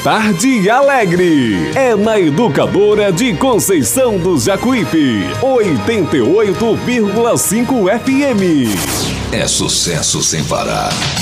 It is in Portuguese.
Tarde Alegre. É na Educadora de Conceição do Jacuípe, 88,5 FM. É sucesso sem parar.